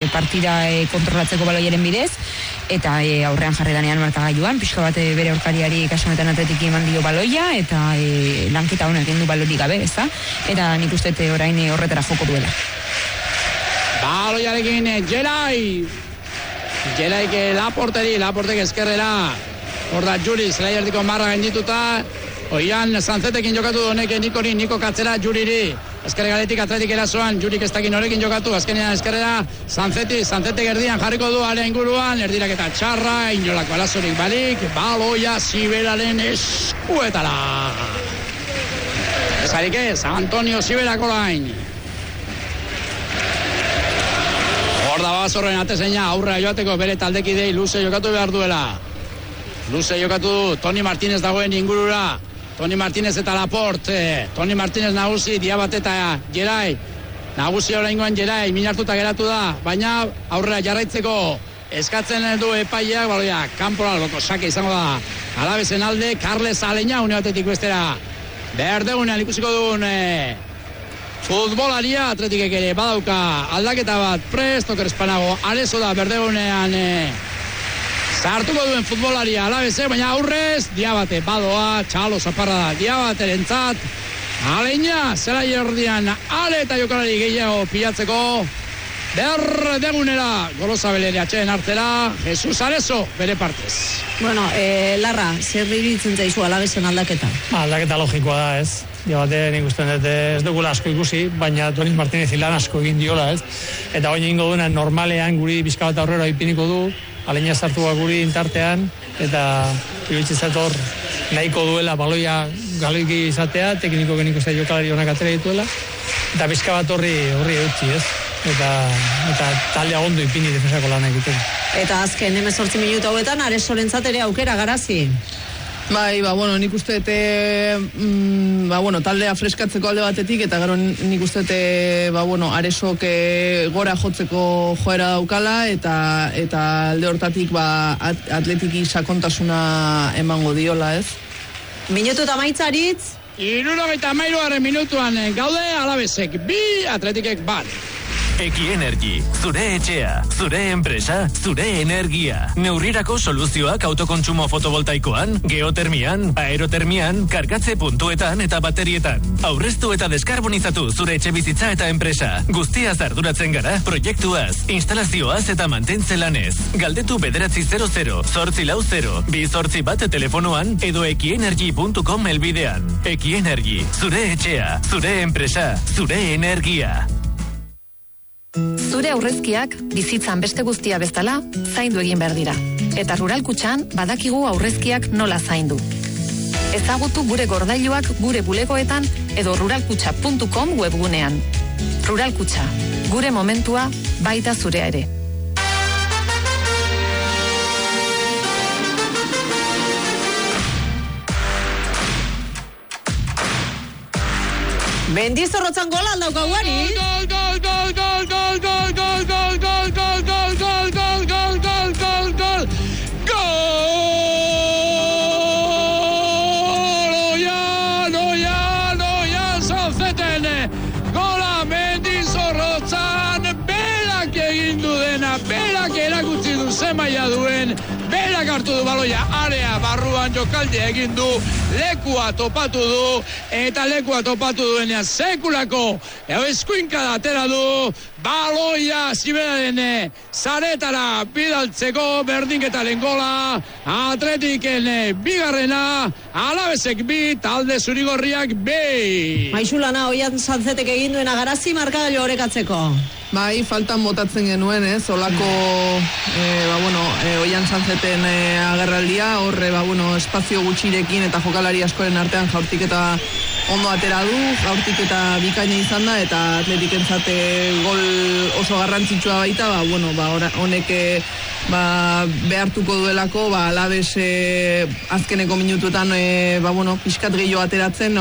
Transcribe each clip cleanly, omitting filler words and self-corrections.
partida kontrolatzeko baloiaren bidez, eta aurrean jarri danean markagailuan, pixka bat bere aurkariari kasunetan Atletiki eman dio baloia, eta lanketa honen egin du balorik gabe, ezta? Eta nik uste orain horretara joko duela. Baloiarekin Jelaik Laportek eskerrera, hor da Juri, zelai erdiko marra gaindituta, oian Sanzetekin jokatu honek Niko Katzera Juriri, eskerre galetik Atletik erasoan, Jurik ez dakin horekin jokatu, azkenean eskerrera, Sanzetek erdian jarriko du area inguruan, erdirak eta txarra, inolako alazorik balik, baloia Zibelaren eskuetara. Ezarik ez, Antonio Zibelako lain. Hor da Bazorren atezeina, aurra joateko bere taldekidei luze jokatu behar duela. Luze jokatu du, Toni Martínez dagoen ingurura. Toni Martínez eta Laporte. Toni Martínez nagusi, Diabat eta Gerai. Nagusi oraingoan Gerai, minartuta geratu da. Baina aurrera jarraitzeko eskatzen du epaileak, baloia, kanpora alboko sake izango da. Alabesen alde, Carles Aleña, une batetik bestera. Berdegunean ikusiko duen futbolaria, Atletikek ere badauka aldaketa bat prest, Oker Espanago Arezo da Berdegunean sartuko duen futbolaria Alabese, baina aurrez Diabate badoa, Txalo Zaparra da Diabaterentzat, Aleña zelai erdian ale eta jokalari gehiago pilatzeko Berdegunera Golosabelere atxeen hartzera Jesus Arezo bere partez. Bueno, Larra, zer iritzen zaizu Alabesen aldaketa? Aldaketa logikoa da, ez? Diabate nik usten dut ez dugula asko ikusi, baina Toni Martínez lan asko egin diola, ez? Eta baina ingo duena normalean guri bizka bat aurrera ipiniko du, Aleña sartua guri intartean, eta iruditzen zait hor nahiko duela baloia galoiki izatea, tekniko geniko zait jokalari honak atera dituela, eta bizka bat horri eutxi, ez? Eta taldea ondo ipini defensako lan egiten. Eta azken 18 minutu hauetan Arezorentzat ere aukera Garazi. Bai, bueno, nik uste taldea freskatzeko alde batetik, eta gero nik uste Arezok gora jotzeko joera daukala, eta alde hortatik Atletiki sakontasuna emango diola, ez? Minutu eta maitzaritz? 73. minutuan gaude, Alabesek 2, Atletikek 1. Ekienergi, zure etxea, zure enpresa, zure energia. Neurrirako soluzioak autokontsumo fotovoltaikoan, geotermian, aerotermian, kargatze puntuetan eta baterietan. Aurreztu eta deskarbonizatu zure etxe bizitza eta enpresa. Guztiaz arduratzen gara, proiektuaz, instalazioaz eta mantentze lanez. Galdetu 900 840 281 telefonoan edo ekienergi.com helbidean. Ekienergi, zure etxea, zure enpresa, zure energia. Zure aurrezkiak bizitzan beste guztia bezala zaindu egin behar dira. Eta Rural Kutxan badakigu aurrezkiak nola zaindu. Ezagutu gure gordailuak gure bulegoetan edo ruralkutxa.com webgunean. Rural Kutxa, gure momentua baita zurea ere. Mendizorrotzan gola aldauka guari. Oian Sanzeten gola Mendizorrotzan, berak egin du dena, berak erakutsi du zemaia duen, berak hartu du baloia area barruan jokalde egin du, lekua topatu du, eta lekua topatu duenean sekulako eskuinka da atera du, baloia Zibelaren zaretara bidaltzeko berdinketaren gola, Atletiken bigarrena, Alabesek 2, talde zurigorriak 2. Maixulana, Oian Sanzetek egin duena Garazi markagailu orekatzeko. Bai, faltan botatzen genuen, ez, olako, Oian Sanzeten agerraldia, horre, espazio gutxirekin eta jokalari askoren artean jaurtiketa ondo atera du, jaurtiketa bikaina izan da, eta Atletikentzat gol oso garrantzitsua baita, honek behartuko duelako, Alabes azkeneko minutuetan, pixkat gehiago ateratzen,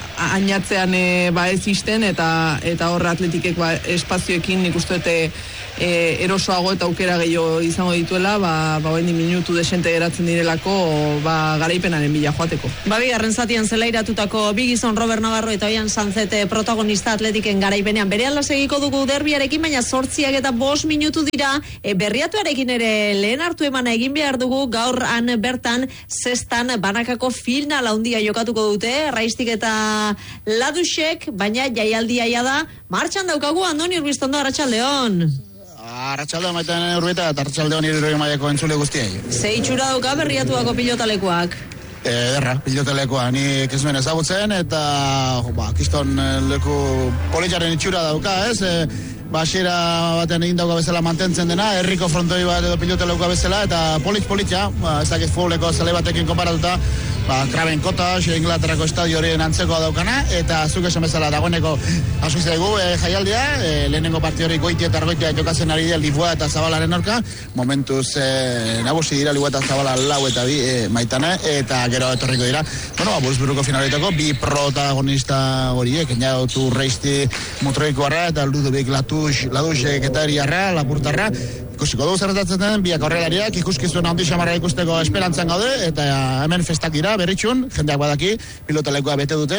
añatzean ez izten, eta horre Atletikek espazioekin nik uste erosoago eta aukera gehiago izango dituela, behin minutu desente geratzen direlako garaipenaren bila joateko. Bigarren zatian zelairatutako bi gizon Robert Navarro eta Oian Sanzete protagonista Atletiken garaipenean berehala segiko dugu derbiarekin, baina 8:05 minutu dira. Berriatuarekin ere lehen hartu emana egin behar dugu, gaur han bertan zestan banakako final handia jokatuko dute, Raistik eta Ladusek, baina jaialdia da martxan daukagu. Andoni Urbiztondo, Arratsaldeon. Arratsaldeon maiten Urbita eta Arratsaldeon Hirurogei mailako entzule guztiei. Ze itxura dauka Berriatuako pilotalekuak? Ederra, pilotalekoa, nik ez nuen ezagutzen, eta kiston leku politxaren itxura dauka, ez? Basiera batean egin dauka bezala mantentzen dena, herriko frontoi bat edo pilotaleuka bezala, eta politxa, ez dakit futboleko zale batekin konparatuta, Craven Cottage, Inglaterrako estadio horien antzekoa daukana, eta zuk esan bezala dagoeneko asko zaigu jaialdia, lehenengo partio hori Goitia eta Argoitia jokatzen ari dira Lisboa eta Zabalaren aurka, momentuz nagusi dira Lisboa eta Zabala 4 eta 2 Maitane, eta gero etorriko dira, Buruzburuko finaletako bi protagonista horiek, Eñautu Reisti Motroikoarra eta Ludovic Ladusek eta Eriarra, Lapurtarra, ikusiko dugu zerretatzen den, biak horrelariak ikuskizuen handi xamarra ikusteko esperantzan gaude, eta hemen festak dira, berritxun, jendeak badaki, pilotalekoa bete dute,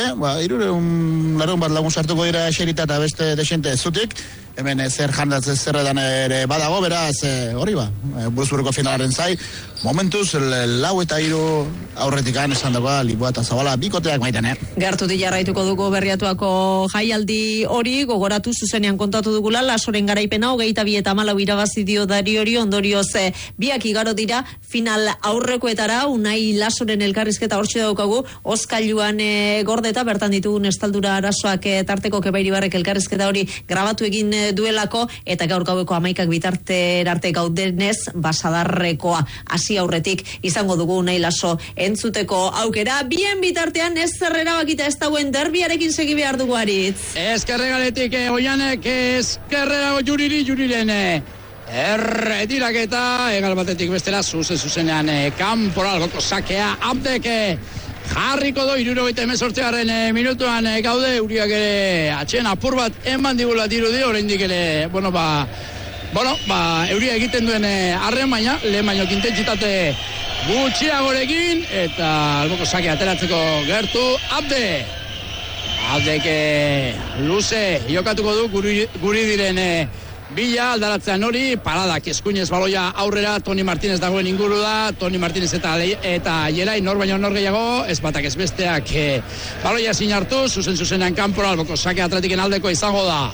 300 bat lagun sartuko dira eserita eta beste desente zutik, hemen zer jandatzen zerretan ere badago, beraz, hori Buruzburuko finalaren zai, momentuz, 4 eta 3 aurretikan esan dagoa, Lisboa eta Zabala, bikoteak Maitane. Gertutik jarraituko dugu Berriatuako jaialdi hori, gogoratu zuzenean kontatu dugula, Lasoren garaipena 22 eta 14 irabazi dio Dariori, ondorioz biak igaro dira final aurrekoetara, Unai Lasoren elkarrizketa hortxe daukagu, Oskailuan gordeta, bertan ditugun estaldura arazoak tarteko Kebairibarrek elkarrizketa hori grabatu egin duelako, eta gaur gaueko 11 bitarte arte gaudenez basadarrekoa hasi aurretik izango dugu Unai Laso entzuteko aukera. Bien bitartean ez zerrera bakita ez dauen derbiarekin segi behar dugu Aritz. Ezkerregaletik Oianek ezkerrerago juriren erretiraketa egal batetik bestela zuzenean kanpora alboko sakea Abdek jarriko do 78. Minutuan gaude, Uriak ere atxen apur bat eman digula dirudi, oraindik ere Euria egiten duen arren, baina lehen baino intentsitate gutxiagorekin, eta alboko sake ateratzeko gertu Abdek luze jokatuko du guri diren bila aldaratzean hori, paradak eskuinez baloia aurrera, Toni Martinez dagoen inguru da, Toni Martinez eta Jelai nor baino nor gehiago, ez batak ez besteak baloia sinartu, zuzenean kanpora, alboko sake atletiken aldeko izango da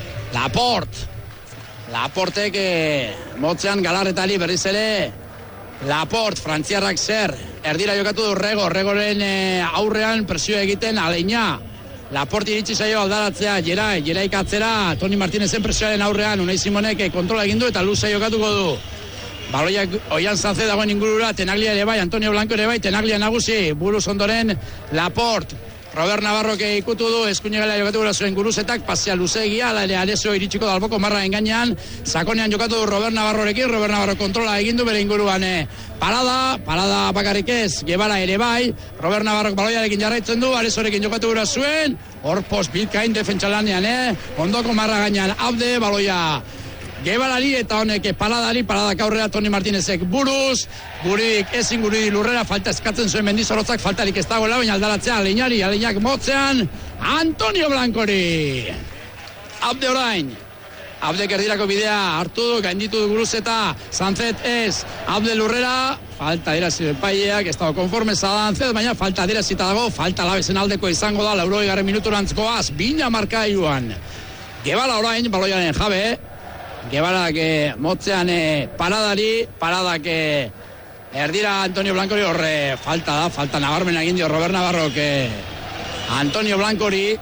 Laportek motzean galarretali berriz ere, Laport, frantziarrak zer, erdira jokatu du Regoren aurrean presioa egiten Aleina, Laport iritsi zaio aldaratzea, Jelaik atzera, Toni Martinezen presioaren aurrean, Unai Simonek kontrola egin du eta luze jokatuko du. Baloiak Oian Sanze dagoen ingurura, Tenaglia ere bai, Antonio Blanco ere bai, Tenaglia nagusi, buruz ondoren Laport. Robert Navarro ikutu du, eskuinegala jokatu gura zuen guruzetak, pasea luzeegia, ere Alessio iritsiko da alboko marra engainan, sakonean jokatu du Robert Navarrorekin, Robert Navarro kontrola egindu bere inguruan parada bakarrik ez, Gebara ere bai, Robert Navarro baloiarekin jarraitzen du, Alessorekin jokatu gura zuen, hor post bilkain defentsalanean, ondoko marra gainan, Abde, baloia Gebalari eta honek paradak aurrera Toni Martinezek buruz, gurik ezin guri lurrera, falta eskatzen zuen Mendizorotzak, faltarik ez dagoela, baina aldaratzea Aleinak motzean, Antonio Blancori. Abde orain, Abdek erdirako bidea hartu du, gainditu du guruzeta, Sanzet ez, Abde lurrera, falta dirazi epaileak, ez dago konforme Sanzet, baina falta dirazita dago, falta labezen aldeko izango da, 80. minuturantzkoaz, bina markailuan. Gebala orain, baloiaren jabe, Gebarak motzean paradak erdira Antonio Blancori horre falta nabarmen egin dio Robert Navarrok Antonio Blancori,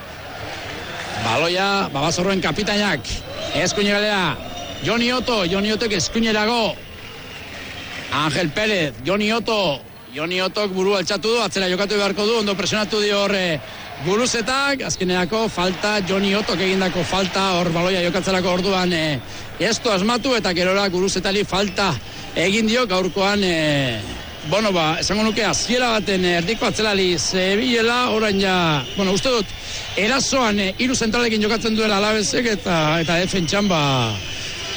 baloia Babazorroen kapitainak eskuinegalea Joni Otok eskuinerago Ángel Pérez, Joni Otok buru altxatu du, atzera jokatu beharko du, ondo presionatu dio horre guruzetak, azkeneako falta, Joni Otok egindako falta, hor baloia jokatzerako orduan esto asmatu, eta gerora guruzetari falta egin dio, gaurkoan esango nuke hasiera baten erdiko atzelari zebilela, orain ja, uste dut, erasoan hiru zentralekin jokatzen duela Alavesek eta defentsan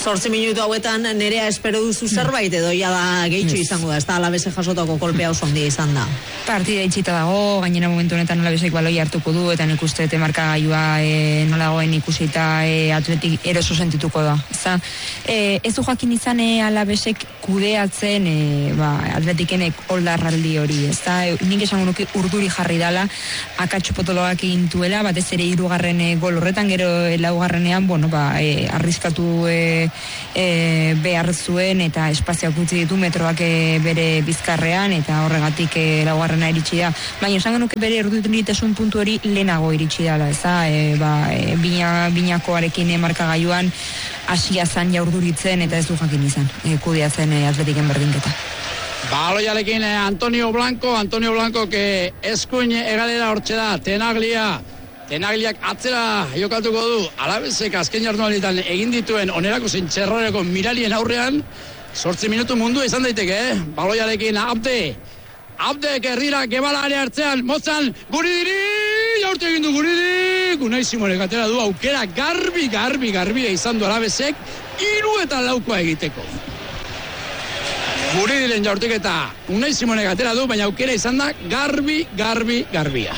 8 minutu hauetan nerea espero duzu zerbait edo ja da gehitxo izango da, ez da Alabese jasotako kolpea oso handia izan da. Partida itxita dago, gainera momentu honetan Alabesek baloi hartuko du, eta nik uste markagailua nola dagoen ikusita Atletik eroso sentituko da. Ez du jakin izan Alabesek kudeatzen Atletiken oldarraldi hori, ez da, nik esango nuke urduri jarri dala, akatxo potoloak intuela, batez ere 3. gol horretan, gero 4. Arriskatu behar zuen eta espazioak utzi ditu metroak bere bizkarrean eta horregatik 4. iritsi da. Baina esango nuke bere erduritasun puntu hori lehenago iritsi dala, binakoarekin markagailuan hasia zan jaurduritzen eta ez du jakin izan kudeatzen Atletiken berdinketa. Baloiarekin Antonio Blanco que eskuin egalera hortxe da, Tenagliak atzera jokatuko du, Alabesek azken jardunalditan egin dituen onerako zein txerroreko miralien aurrean, 8 minutu mundu izan daiteke, Baloiarekin Abdek herrira gebalare hartzean, motzan, Guridiri, jaurte egin du Guridik, Unai Simonek atera du aukera garbi izan du Alabesek, 3 eta 4 egiteko. Guridiren jaurteketa Unai Simonek atera du, baina aukera izan da garbia.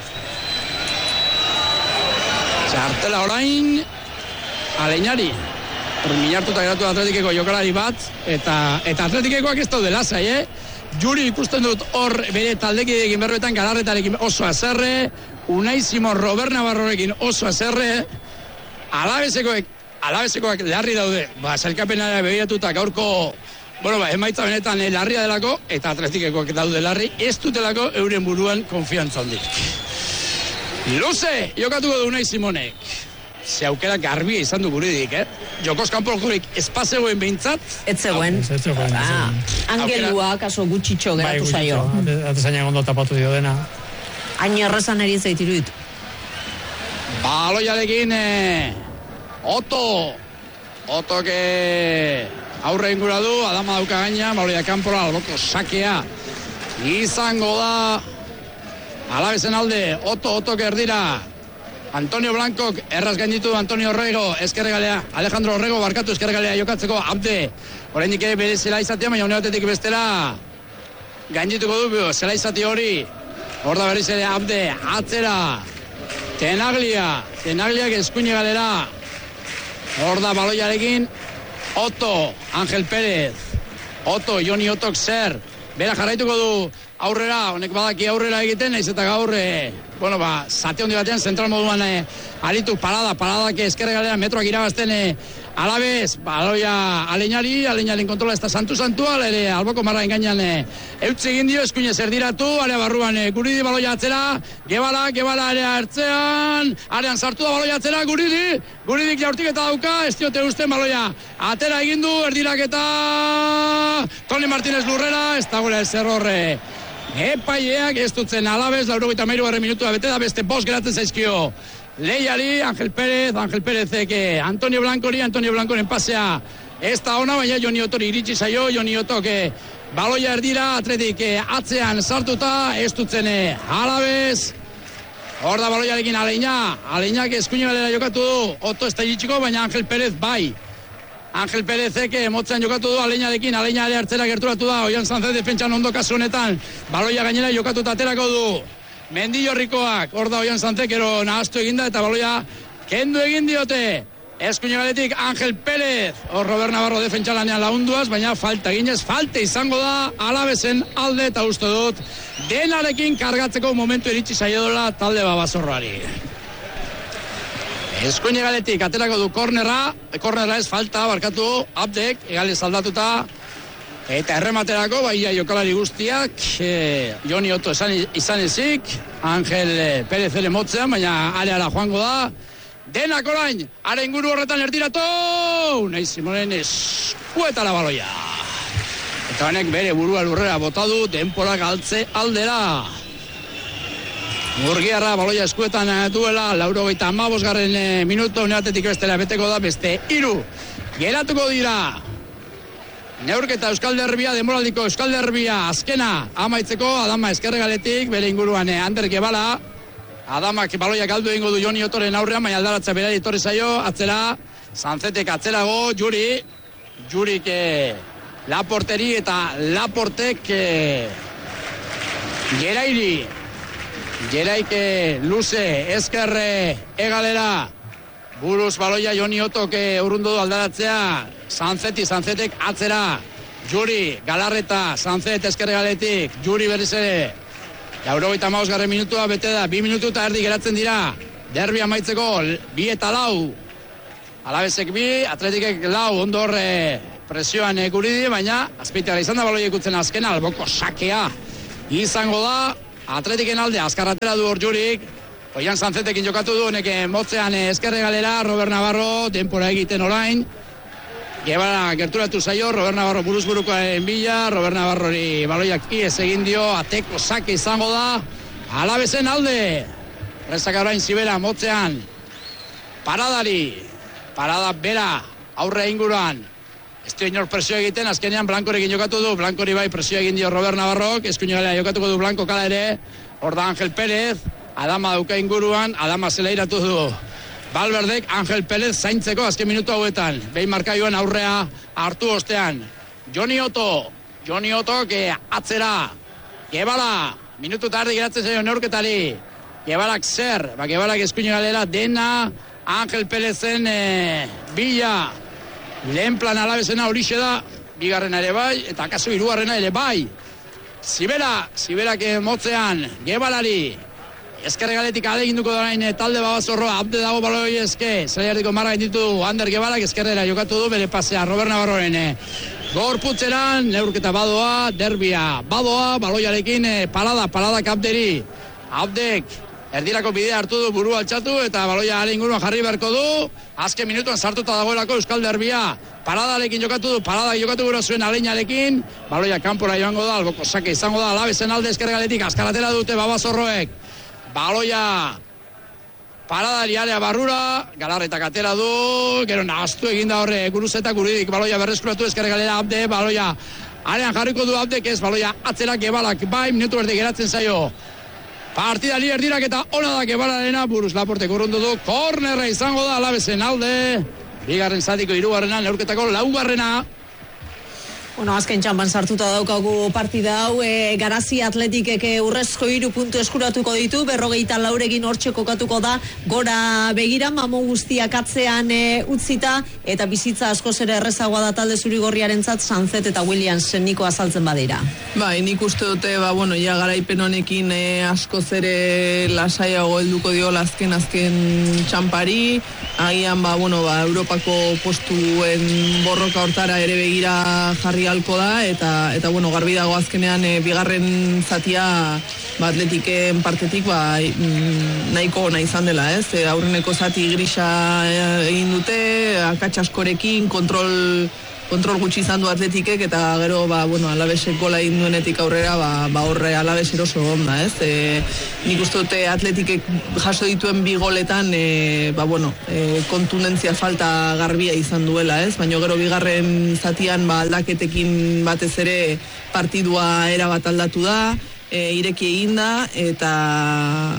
Txartela orain Aleñari minartuta geratu Atletikeko jokalari bat eta Atletikekoak ez daude lasai, Juri ikusten dut hor bere taldekideekin berbetan Galarretarekin oso azerre, Unai Simon Robert Navarrorekin oso azerre, Alabesekoak larri daude, sailkapenara begiratuta gaurko emaitza benetan larria delako, eta Atletikekoak daude larri, ez dutelako euren buruan konfiantza handik. Luze, jokatuko du Unai Simonek. Ze aukera garbia izan du Guridik, Jokoz kanpokorik espazegoen behintzat. Ez zegoen. Angelua, kaso gutxitxo geratu zaio. Atezainak ondo tapatu dio dena. Hain errezan eri zaitiruit. Baloiarekin Otto que aurre ingura du, Adama dauka gaina, baloia kanpora, alboko sakea izango da Alabesen alde, Otto erdira, Antonio Blancok erraz gainditu Antonio Orrego, eskerregalea, Alejandro Orrego barkatu eskerregalea jokatzeko, Abde, oraindik ere bere zela izatea, baina uneotetik bestera gaindituko du, zela izati hori, hor da berriz ere Abde, atzera, Tenagliak eskuine galera, hor da baloiarekin, Otto, Ángel Pérez, Joni Ottok zer, bera jarraituko du, aurrera, honek badaki aurrera egiten, naiz eta gaur, zate hondi batean, zentral moduan aritu paradak eskerregalean metroak irabazten Alabez, baloia Aleñaren kontrola ez da santua, ere alboko marra engainan eutzi egin dio, eskuinez erdiratu, area barruan Guridi baloia atzera, Gebala area hartzean, arean sartu da baloia atzera, Guridik jaurtik eta dauka, ez diote usten baloia, atera egin du, erdiraketa, Toni Martínez lurrera, ez dagoela ez errorre. Epaileak ez dutzen Alabez, 93 minutua bete da, beste 5 geratzen zaizkio. Leiali, Ángel Pérez, Antonio Blancoren pasea ez da ona, baina Joni Ottori iritsi zaio, Joni Ottok baloia erdira, Atletik atzean sartuta, ez dutzen Alabez. Hor da baloiarekin Aleñak eskuine galera jokatu du, Otto ez da iritsiko, baina Ángel Pérez bai. Ángel Pérezek motzan jokatu du Aleñarekin, Aleña ere hartzera gerturatu da, Oian Sanzez defentsan ondo kasu honetan, baloia gainera jokatuta aterako du. Mendillorrikoak, hor da Oian Sanzek ero nahastu eginda eta baloia kendu egin diote. Eskuine galetik Ángel Pérez, hor Robert Navarro defentsalanean launduaz, baina falta eginez, falte izango da Alabesen alde eta uste dut denarekin kargatzeko momentu iritsi zaiodola talde Babasorroari. Eskuine galetik aterako du kornerra ez falta, barkatu, Abdek, egale aldatuta, eta errematerako, baia jokalari guztiak, Joni Otto izan ezik, Ángel Pérez ere motzean, baina areara joango da, denak orain, are inguru horretan erdiratu, Unai Simonen eskuetara baloia. Eta honek bere burua lurrera botadu, denpora galtze aldera. Murgiarra baloia eskuetan duela, 95. minuto, uneatetik bestela beteko da, beste 3 geratuko dira. Neurketa Euskal Derbia, demoraldiko Euskal Derbia, azkena amaitzeko, Adama eskerregaletik, bere inguruan Ander Gebala, Adamak baloia galdu egingo du Joni Ottoren aurrean, baina aldaratza berari etorri zaio, atzera, Sanzetek atzerago, Jurik Laporteri eta Laportek Geraik luze, ezkerre egalera, buruz baloia Joni Otok urrundu du aldaratzea, Sanzetek atzera, Juri, Galarreta, Sanzet ezkerre galetik, Juri berriz ere, 95. minutua bete da, 2 minutu eta erdi geratzen dira, derbi amaitzeko, 2 eta 4, Alabesek 2, Atletikek 4, ondo horre presioan guridi, baina azpeitara izan da baloia ikutzen azkena, alboko sakea izango da, Atletiken alde, azkarratera du hor Jurik, Oian Sanzetekin jokatu du, neke motzean ezkerre galera, Robert Navarro, denpora egiten orain, Gebara gerturatu zaio, Robert Navarro buruzburukoaren bila, Robert Navarrori baloiak iez egin dio, ateko sake izango da, Alabesen alde, Rezak orain Zibera motzean, parada bera, aurre inguruan, ez du inor presio egiten, azkenean Blankorekin jokatu du, Blankori bai presio egin dio Robert Navarrok, eskuino galera jokatuko du Blanko kala ere, hor da Angel Pérez, Adama dauka inguruan, Adama zeleiratu du. Balberdek Angel Pérez zaintzeko azken minutu hauetan, behin markaioan aurrea hartu ostean. Joni Oto, atzera, Gebala, minutu tardi geratzen zaio neurketari, Gebalak zer, Gebalak eskuino galera, dena Angel Pérezen bila, lehen plan Alabesena horixe da, bigarrena ere bai, eta kasu hirugarrena ere bai. Ziberak motzean, Gebalari, ezkerre galetik aleginduko dorain talde Babazorroa, abde dago baloi ezke, zelaiardiko marra ginditu du, Ander Gebalak ezkerrera jokatu du, bere pasea, Robert Navarroren gorputzeran, neurketa badoa, derbia, baloiarekin, paladak Abdek, erdirako bidea hartu du, buru altxatu, eta baloia ale inguruan jarri beharko du, azken minutuan sartuta dagoelako Euskal Derbia, paradarekin jokatu du, paradak jokatu gero zuen aleinarekin, baloia kanpora joango da, alboko sake izango da, Alabesen alde ezkerregaletik, azkaratera dute Babazorroek, baloia paradari alea barrura, Galarretak atera du, gero nahaztu eginda horre, guruzetak guridik, baloia berreskuratu ezkerregalera Abde, baloia arean jarriko du Abdek ez, baloia atzerak Gebalak, bai, minutu berde geratzen zaio, partidari erdirak eta ona da Gebalarena, buruz Laportek urrundu du, kornerra izango da Alabesen alde, bigarren zatiko hirugarrena, neurketako laugarrena. Bueno, azken txampan sartuta daukagu partida hau, Garazi Atletikek urrezko 3 puntu eskuratuko ditu, 54 hortxe kokatuko da, gora begira, mamu guztiak atzean utzita, eta bizitza askoz ere errezagoa da talde zurigorriarentzat Sanzet eta Williams niko azaltzen badira. Bai, nik uste dute, ja garaipen honekin askoz ere lasaiago helduko dio azken txampari, agian, Europako postuen borroka hortara ere begira jarri alko da, eta garbi dago azkenean bigarren zatia Atletiken partetik nahiko ona izan dela, ez? Aurreneko zati grisa egin dute, akats askorekin, kontrol gutxi izan du Atletikek, eta gero, Alabesek gola egin duenetik aurrera, horre Alabes eroso onda, ez? Nik uste dute Atletikek jaso dituen 2 goletan, kontundentzia falta garbia izan duela, ez? Baina gero bigarren zatian, aldaketekin batez ere partidua erabat aldatu da, ireki egin da, eta,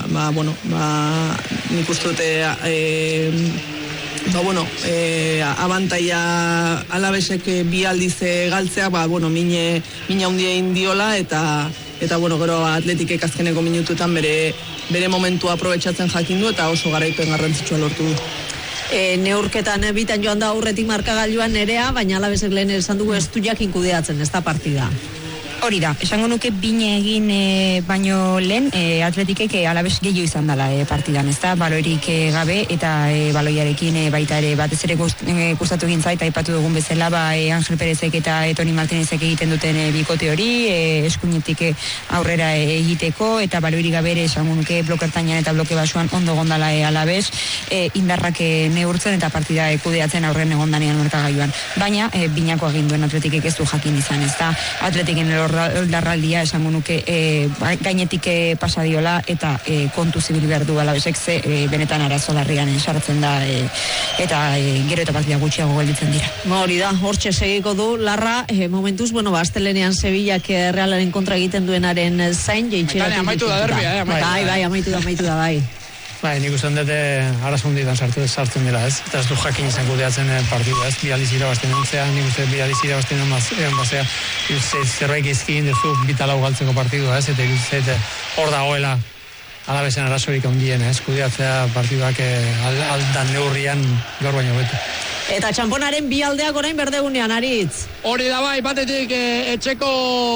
nik uste dute, abantaia Alabesek 2 aldiz galtzea, mina handia indiola, eta gero Atletikek azkeneko minutuetan bere momentua aprobetxatzen jakin du, eta oso garaipen garrantzitsua lortu du. Neurketan bitan joan da aurretik markagailuan Nerea, baina Alabesek lehen esan dugu ez du jakin kudeatzen, ez da partida. Hori da, esango nuke bine egin baino lehen Atletikek Alabes gehiago izan dela partidan, ez da, baloirik gabe eta baloiarekin baita ere batez ere gustatu egin zait, aipatu dugun bezala, Angel Perezek eta Toni Martinezek egiten duten bikote hori, eskuinetik aurrera egiteko, eta baloirik gabe ere esango nuke blokertainan eta bloke basuan ondo gondala Alabes, indarrak neurtzen eta partida kudeatzen aurren egondanean markagailuan. Baina, binako egin duen Atletikek ez du jakin izan, ez da, Atletiken oldarraldia esango nuke gainetik pasadiola eta kontu zibil behar du Alabesek benetan arazo larrian sartzen da eta gero eta partida gutxiago gelditzen dira. Hori da, hortxe segiko du Larra, momentuz, astelenean Sevillak Realaren kontra egiten duenaren zain, jeitxera. Amaitu da derbia, Bai, amaitu da, bai. Bai, nik uste dute arazunditan sartzen dira, ez? Eta ez du jakin izan kudeatzen partidua, ez? Bi aldiz irabazten ontzean, nik uste bi aldiz irabazten bazea, zerbait izkin duzu bitalau galtzeko partidua, ez? Eta hor dagoela Alabezen arazorik ondien, ez? Kudeatzea partiduak aldan neurrian gaur baino betu. Eta txamponaren bi aldeak orain berdegunean, Aritz. Hori da bai, batetik etxeko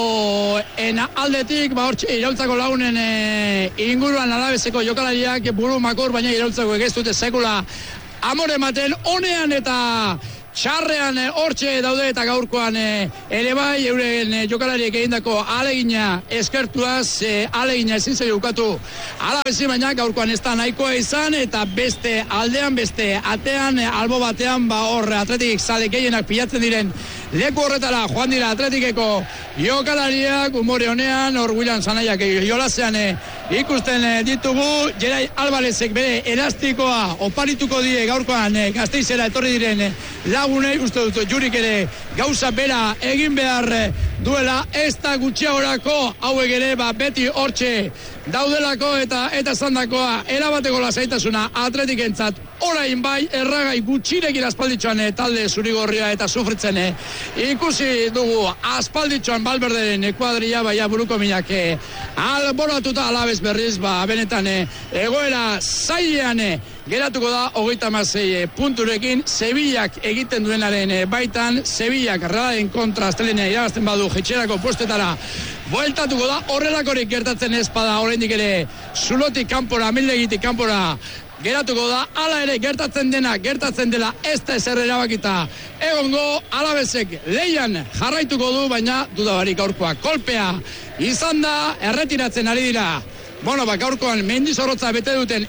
aldetik, hortxe iraultzako lagunen inguruan Alabezeko jokalariak buru makor, baina iraultzako ez dute sekula amore ematen, honean eta txarrean hortxe daude eta gaurkoan ere bai, euren jokalariek egindako alegina eskertuaz, alegina ezin zaio ukatu Alabezi, baina gaurkoan ez da nahikoa izan, eta beste aldean, beste atean, albo batean, hor Atletik zale gehienak pilatzen diren leku horretara joan dira Atletikeko jokalariak, umore honean, hor William Zanaiak jolasean ikusten ditugu, Gerai Alvarezek bere elastikoa oparituko die gaurkoan Gasteizera etorri diren lagunei, uste dut jurik ere gauza bera egin behar duela, ez da gutxiagorako hauek ere beti hortxe daudelako eta zandakoa erabateko lasaitasuna Atletikentzat orain bai, erragai gutxirekin aspalditxoan talde zurigorria eta sufritzen ikusi dugu aspalditxoan Valverderen kuadria baina buruko minak alboratuta Alabez berriz, benetan egoera zailean geratuko da 36 punturekin, Sevillak egiten duenaren baitan, Sevillak Realaren kontra astelenia irabazten badu jetxerako postetara bueltatuko da, horrelakorik gertatzen ezpada oraindik ere zulotik kanpora, amildegitik kanpora geratuko da, hala ere gertatzen dela ez da ezer erabakita egongo, Alabezek leian jarraituko du, baina dudabarik gaurkoa kolpea izan da, erretiratzen ari dira. Gaurkoan Mendizorrotza bete duten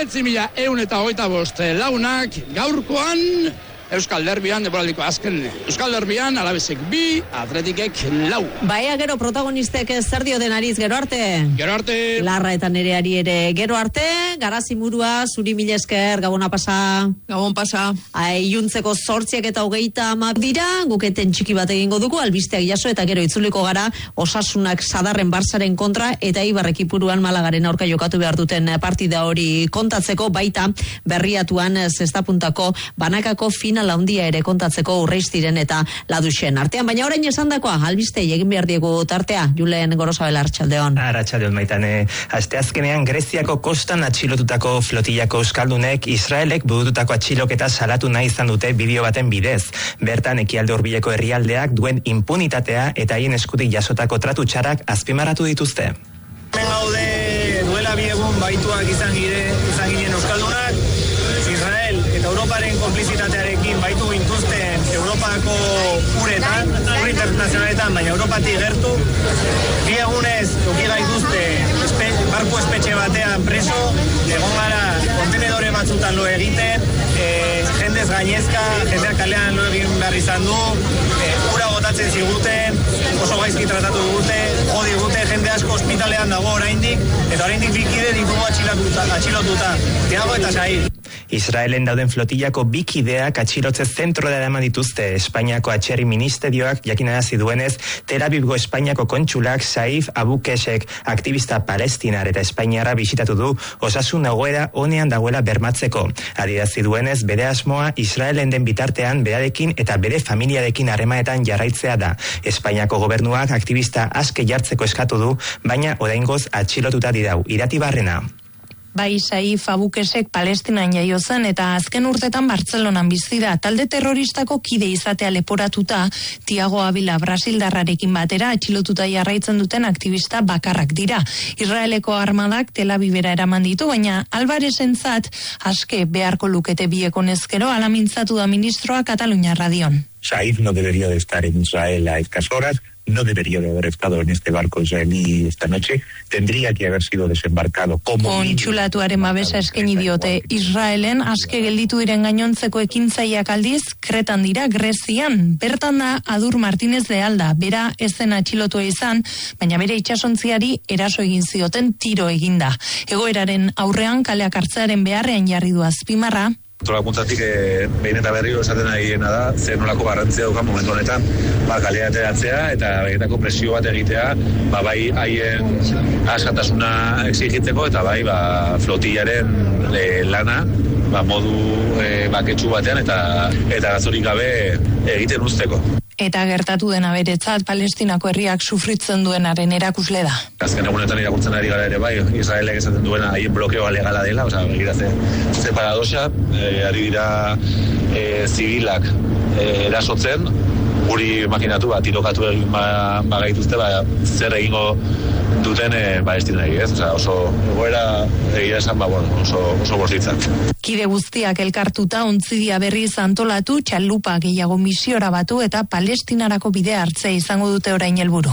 19.125 lagunak, gaurkoan Euskal Derbian, deboraldiko azken Euskal Derbian, Alabezek 2, Atletikek 4. Baia gero protagonistek zer dio denariz, gero arte? Gero arte. Larra eta Nereari ere gero arte, Garazi Murua, zuri mila esker, Gabona pasa. Gabon pasa. Iluntzeko 8 eta 30 dira, guketen txiki bat egingo dugu, albisteak jaso eta gero itzuliko gara, Osasunak Sadarren Barsaren kontra, eta Eibarrek Ipuruan Malagaren aurka jokatu behar duten partida hori kontatzeko, baita berriatuan zestapuntako banakako final handia ere kontatzeko Urreistiren eta Laduxen artean, baina orain esandakoa albiste egin behar diegu tartea. Julen Gorosabel, arratsaldeon. Arratsaldeon, Maitane. Asteazkenean Greziako kostan atxilotutako flotillako euskaldunek Israelek burututako atxiloketa salatu nahi izan dute bideo baten bidez. Bertan ekialde hurbileko herrialdeak duen impunitatea eta haien eskutik jasotako tratu txarrak azpimarratu dituzte. Hemen gaude duela bi egun baituak izan ginen euskaldunak, Israel eta Europaren konplizitatearekin baitu gintuzten Europako uretan, ur internazionaletan, baina Europatik gertu. Bi egunez toki gaituzte barku espetxe batean preso, egon gara kontenedore batzutan lo egiten, jendez gainezka, jendeak kalean lo egin behar izan du, ura botatzen ziguten, oso gaizki tratatu dugute, jodi dugute, jende asko ospitalean dago oraindik, eta oraindik bikide ditugu atxilotuta, Tiago eta Said. Israelen dauden flotillako bikideak atxilotze zentrora eraman dituzte. Espainiako atxerri ministerioak jakinarazi duenez, Tel Avivgo Espainiako kontsulak Saif Abukesek aktivista palestinar eta espainiarra bisitatu du osasun egoera onean dagoela bermatzeko. Adierazi duenez, bere asmoa Israelen den bitartean berarekin eta bere familiarekin harremanetan jarraitzea da. Espainiako gobernuak aktivista aske jartzeko eskatu du, baina oraingoz atxilotuta dirau. Irati Barrena. Bai, Saif Abukesek Palestinan jaio zen eta azken urtetan Bartzelonan bizi da. Talde terroristako kide izatea leporatuta, Tiago Avila brasildarrarekin batera atxilotuta jarraitzen duten aktivista bakarrak dira. Israeleko armadak Tel Avivera eraman ditu, baina Alvarezentzat aske beharko lukete biekon ezkero, hala mintzatu da ministroa Katalunia Radion. Saif no debería de estar en Israel a estas horas. No debería de haber estado en este barco israelí esta noche, tendría que haber sido desembarcado como kontsulatuaren babesa eskaini diote Israelen, aske gelditu diren gainontzeko ekintzaileak aldiz Kretan dira, Grezian. Bertan da Adur Martinez de Alda, bera ez zen atxilotua izan, baina bere itsasontziari eraso egin zioten tiro eginda. Egoeraren aurrean kaleak hartzearen beharrean jarri du azpimarra. Antolakuntzatik behin eta berriro esaten nahiena da, zer nolako garrantzia dukan momentu honetan, kalea ateratzea eta benetako presio bat egitea, bai haien askatasuna exigitzeko eta bai flotillaren lana modu baketsu batean eta gazorik gabe egiten uzteko. Eta gertatu dena beretzat Palestinako herriak sufritzen duenaren erakusle da. Azken egunetan irakurtzen ari gara ere bai, Israelek esaten duena haien blokeoa legala dela, begira ze paradoxa, ari dira zibilak erasotzen, guri imaginatu tirokatu egin bagaituzte, zer egingo duten palestinari, ez? Oso egoera egia esan, oso bortitzak. Kide guztiak elkartuta ontzidia berriz antolatu, txalupa gehiago misiora batu eta Palestinarako bidea hartzea izango dute orain helburu.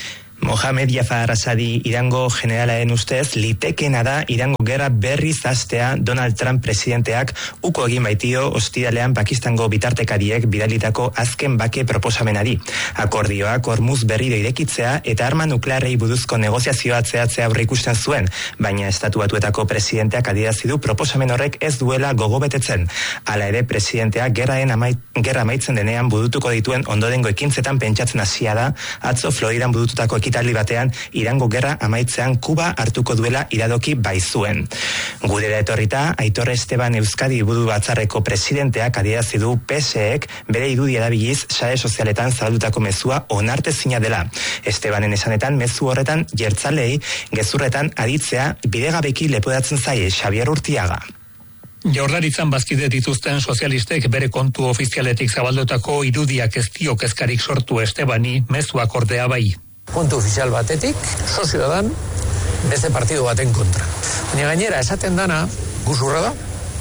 Mohamed Jafar Asadi Irango generalaren ustez, litekena da Irango gerra berriz hastea Donald Trump presidenteak uko egin baitio ostiralean Pakistango bitartekariek bidalitako azken bake proposamenari. Akordioak Hormuz berriro irekitzea eta arma nuklearrei buruzko negoziazioa zehatzea aurreikusten zuen, baina Estatu Batuetako presidenteak adierazi du proposamen horrek ez duela gogo betetzen. Hala ere, presidenteak gerra amaitzen denean burutuko dituen ondorengo ekintzetan pentsatzen hasia da, atzo Floridan burututako ekitaldi batean Irango gerra amaitzean Kuba hartuko duela iradoki baizuen. Gurera etorrita, Aitor Esteban Euskadi buru batzarreko presidenteak adierazi du PSEek bere irudia erabiliz sare sozialetan zabaldutako mezua onartezina dela. Estebanen esanetan mezu horretan jertzalei gezurretan aditzea bidegabeki leporatzen zaie Xabier Urtiaga. Jaurlaritzan bazkide dituzten sozialistek bere kontu ofizialetik zabaldutako irudiak ez dio kezkarik sortu Estebani mezuak ordea bai. Kontu ofizial batetik, sozio dan, beste partidu baten kontra. Baina gainera, esaten dana, guzurra da,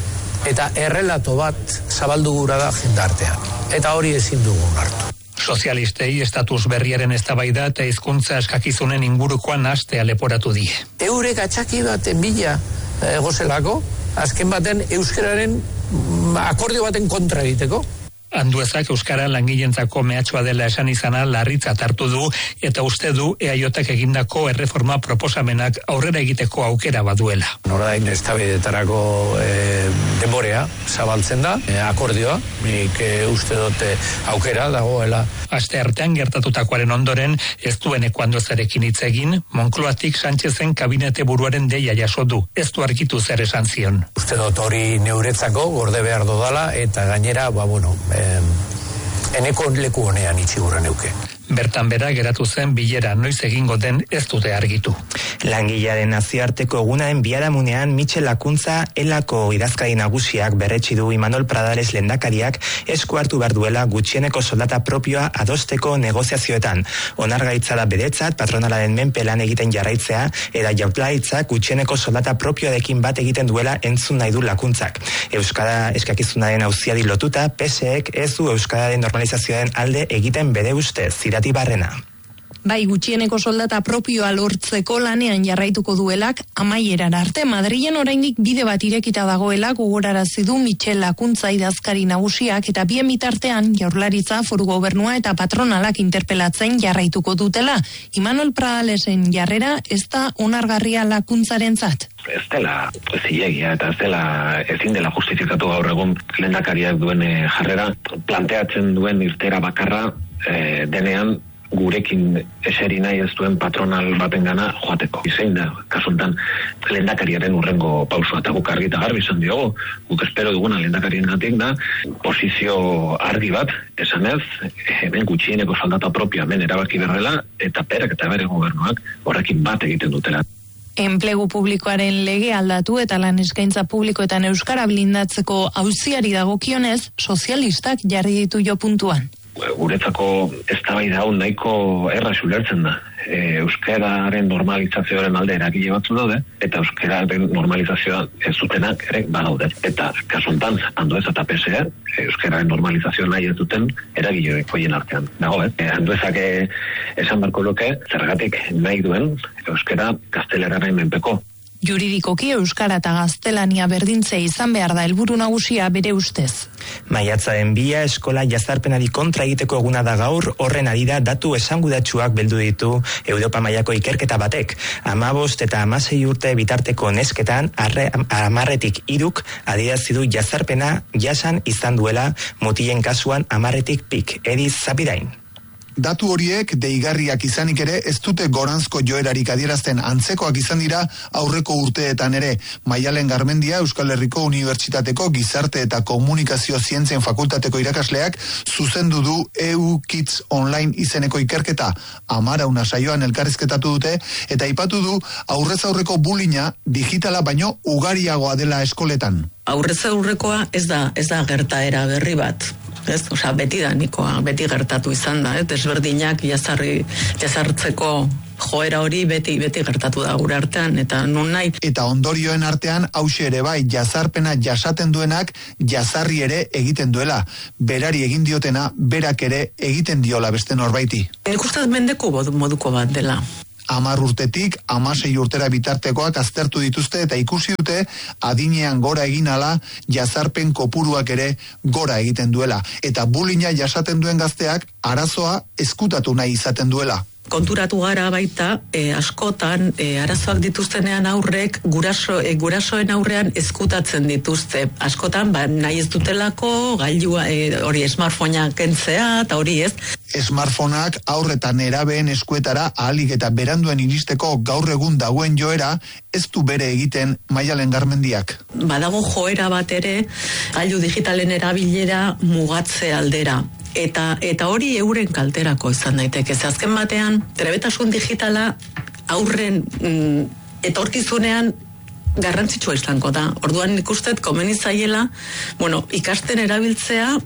eta errelato bat zabaldu gura da jendartean. Eta hori ezin dugu hartu. Sozialistei estatus berriaren eztabaida eta hizkuntza eskakizunen ingurukoan hastea leporatu die. Eurek atxaki baten bila gozelako, azken baten euskararen akordio baten kontra egiteko. Anduezak euskara langilentzako mehatxua dela esan izana larritzat hartu du eta uste du EAJak egindako erreforma proposamenak aurrera egiteko aukera baduela. Orain eztabaidetarako denborea zabaltzen da, akordioa, nik uste dute aukera dagoela. Asteartean gertatutakoaren ondoren ez dueneko Anduezarekin hitz egin, Moncloatik Sánchezen kabinete buruaren deia jaso du, ez du argitu zer esan zion. Uste dut hori neuretzako gorde behar dodala eta gainera, eneko leku honean itxigurra neuke. Bertan bera geratu zen bilera noiz egingo den ez dute argitu. Langilearen nazioarteko egunaren biharamunean Michel Lakuntza elako idazkari nagusiak berretsi du Imanol Pradales lehendakariak esku hartu behar duela gutxieneko soldata propioa adosteko negoziazioetan. Onargaitza da beretzat patronalaren menpe lan egiten jarraitzea eta jaurlaritzak gutxieneko soldata propioarekin bat egiten duela entzun nahi du Lakuntzak. Euskara eskakizunaren auziari lotuta, PSEek ez du euskararen normalizazioaren alde egiten bere ustez. Irati Barrena. Bai, gutxieneko soldata propioa lortzeko lanean jarraituko duelak amaieran arte. Madrilen oraindik bide bat irekita dagoela gogorarazi du Michel Lakuntza idazkari nagusiak eta bien bitartean Jaurlaritza, Foru Gobernua eta patronalak interpelatzen jarraituko dutela. Imanol Pradalesen jarrera ez da onargarria Lakuntzarentzat. Ez dela zilegia eta ezin dela justifikatu gaur egun lehendakariak duen jarrera planteatzen duen irtera bakarra denean gurekin eseri nahi ez duen patronal batengana joateko. Izein da, kasuntan, lehendakariaren urrengo pausua eta guk argi eta garbi izan diogu. Guk espero duguna lehendakarien gatik da, posizio argi bat, esanez, hemen gutxieneko soldata propioa hemen erabaki berrela, eta perak eta bere gobernuak horrekin bat egiten dutela. Enplegu publikoaren lege aldatu eta lan eskaintza publikoetan euskara blindatzeko auziari dagokionez, sozialistak jarri ditu jo puntuan. Guretzako eztabaida hau nahiko erraz ulertzen da. Euskararen normalizazioaren alde eragile batzu daude, eta euskararen normalizazioa ez zutenak ere badaude. Eta kasu honetan, Andueza eta PSE, euskararen normalizazioa nahi ez duten eragile hoien artean dago. Anduezak esan barko luke, zergatik nahi duen euskara gazteleraren menpeko. Juridikoki euskara eta gaztelania berdintzea izan behar da helburu nagusia bere ustez. Maiatzaren 2 eskola jazarpenari kontra egiteko eguna da gaur, horren arira datu esangudatsuak bildu ditu Europa mailako ikerketa batek. 15 eta 16 urte bitarteko nesketan 10tik 3 adierazi du jazarpena jasan izan duela, mutilen kasuan 10tik pik. Ediz Zabidain. Datu horiek deigarriak izanik ere ez dute goranzko joerarik adierazten, antzekoak izan dira aurreko urteetan ere. Maialen Garmendia Euskal Herriko Unibertsitateko Gizarte eta Komunikazio Zientzien Fakultateko irakasleak zuzendu du EU Kids Online izeneko ikerketa. 10 saioan elkarrizketatu dute eta aipatu du aurrez aurreko bullyinga digitala baino ugariagoa dela eskoletan. Aurrez aurrekoa ez da gertaera berri bat. Osea, beti da nikoa, beti gertatu izan da, desberdinak jazartzeko joera hori beti gertatu da gure artean, eta non nahi. Eta ondorioen artean, hause ere bai, jazarpena jasaten duenak, jazarri ere egiten duela. Berari egin diotena, berak ere egiten diola beste norbaiti. Nik uste mendeko moduko bat dela. 10 urtetik 16 urtera bitartekoak aztertu dituzte eta ikusi dute adinean gora egin ala jazarpen kopuruak ere gora egiten duela. Eta bullyinga jasaten duen gazteak arazoa ezkutatu nahi izaten duela. Konturatu gara baita, askotan arazoak dituztenean aurrek gurasoen aurrean ezkutatzen dituzte. Askotan nahi ez dutelako gailua hori smartphonea kentzea eta hori ez. Smartphoneak aurretan nerabeen eskuetara ahalik eta beranduen iristeko gaur egun dagoen joera ez du bere egiten Maialen Garmendiak. Badago joera bat ere gailu digitalen erabilera mugatze aldera. Eta hori euren kalterako izan daiteke. Azken batean, trebetasun digitala aurren etorkizunean garrantzitsua izango da. Orduan ikustet komeni zaiela, ikasten erabiltzea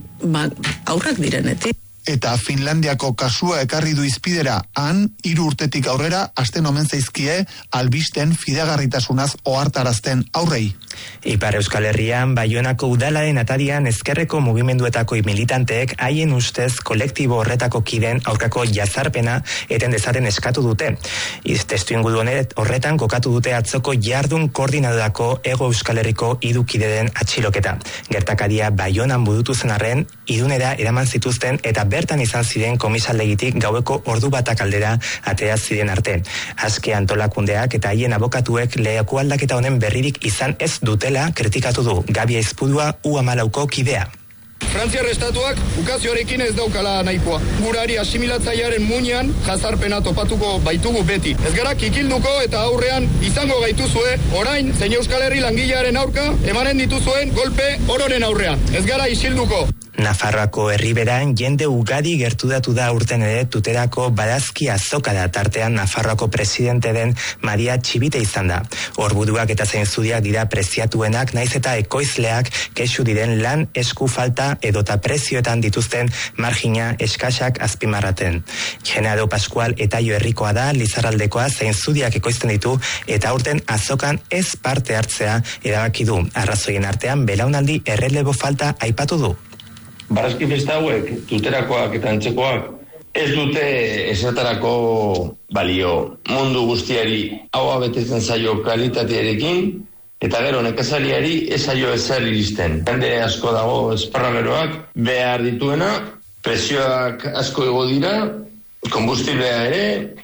aurrak direnetik. Eta Finlandiako kasua ekarri du izpidera, han 3 urtetik aurrera hasten omen zaizkie albisten fidagarritasunaz ohartarazten aurrei. Ipar Euskal Herrian, Baionako udalaren atarian ezkerreko mugimenduetako militanteek haien ustez kolektibo horretako kideen aurkako jazarpena eten dezaten eskatu dute. Testuinguru horretan kokatu dute atzoko jardun koordinadorako Hego Euskal Herriko 3 kideen atxiloketa. Gertakaria Baionan burutu zen arren, Irunera eraman zituzten eta bertan izan ziren komisaldegitik gaueko ordu batak aldera atera ziren arte. Aske antolakundeak eta haien abokatuek leku aldaketa honen berririk izan ez dutela kritikatu du Gabi Aizpudua U14ko kidea. Frantziar estatuak ukazioarekin ez daukala nahikoa. Gurari asimilatzailearen muinean jazarpena topatuko baitugu beti. Ez gara kikilduko eta aurrean izango gaituzue orain zein Euskal Herri langilearen aurka emanen dituzuen golpe ororen aurrean. Ez gara isilduko. Nafarroako herriberan jende ugari gertudatu da urten ere Tuterako Barazki azoka da, tartean Nafarroako presidente den Maria Txibite izan da. Orburuak eta zainzuriak dira preziatuenak, naiz eta ekoizleak kexu diren lan esku falta edota prezioetan dituzten margina eskasak azpimarraten. Genaro Pascual Etaio herrikoa da, Lizarraldekoa, zainzuriak ekoizten ditu eta urten azokan ez parte hartzea erabaki du. Arrazoien artean belaunaldi errelebo falta aipatu du. Barazki festa hauek, Tuterakoak eta antzekoak, ez dute esatarako balio. Mundu guztiari haua betetzen zaio kalitatearekin, eta gero nekazariari ez zaio ezer iristen. Jende asko dago esparrageroak behar dituena, prezioak asko ego dira, konbustiblea ere,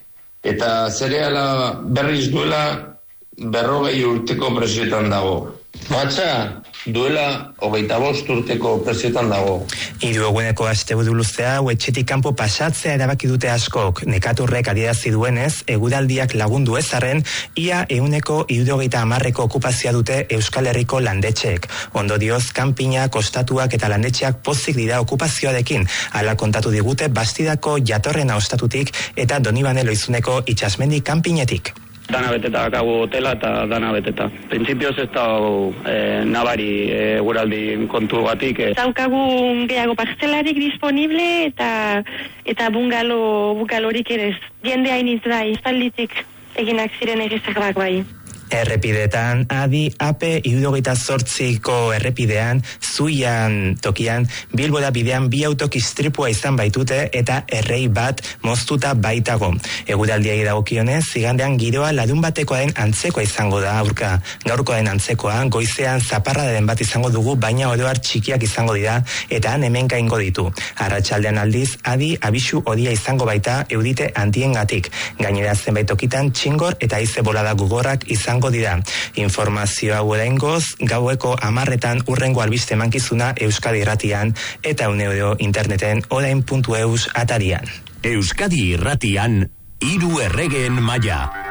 eta zereala berriz duela 40 urteko prezioetan dago. Matxa, duela 25 urteko prezioetan dago. 3 eguneko asteburu luzea etxetik kanpo pasatzea erabaki dute askok. Nekaturrek adierazi duenez, eguraldiak lagundu ez arren, ia 170ko okupazioa dute Euskal Herriko landetxeek. Ondorioz, kanpina, kostatuak eta landetxeak pozik dira okupazioarekin. Hala kontatu digute Bastidako jatorrena ostatutik eta Donibane Loizuneko itsasmendi kanpinetik. Dana beteta dakagu hotela eta dana beteta. Printzipioz ez da nabari eguraldi kontu batik. Daukagu gehiago parcelarik disponible eta bungalorik ere. Jende hainitz da, izalditik eginak ziren egizak bai. Errepidetan, adi AP 78ko errepidean, Zuian tokian, Bilbora bidean bi autok istripua izan baitute eta errei bat moztuta baitago. Eguraldiai dagokionez, igandean giroa larun batekoaren antzekoa izango da aurka. Gaurkoaren antzekoa, goizean zaparradaren bat izango dugu, baina oroar txikiak izango dira eta hemenka ingo ditu. Arratsaldean aldiz, adi abisu horia izango baita eudite handiengatik. Gainera zenbait tokitan txingor eta haize bolada gogorrak izango dira. Informazio hau oraingoz, gaueko 10etan urrengo albiste emankizuna Euskadi Irratian eta egunero interneten orain.eus atarian. Euskadi Irratian, 3 erregeen maila.